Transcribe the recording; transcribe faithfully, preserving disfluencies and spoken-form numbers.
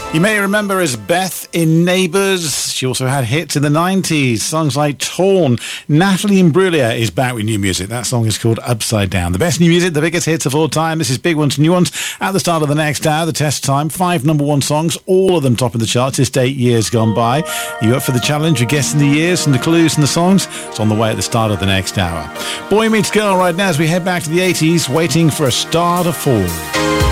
You may remember her as Beth in Neighbours. She also had hits in the nineties, songs like Torn. Natalie Imbruglia is back with new music. That song is called Upside Down. The best new music, the biggest hits of all time. This is Big Ones, New Ones. At the start of the next hour, the test time, five number one songs, all of them topping the charts, just eight years gone by. You up for the challenge of guessing the years and the clues and the songs? It's on the way at the start of the next hour. Boy Meets Girl right now as we head back to the eighties, Waiting for a Star to Fall.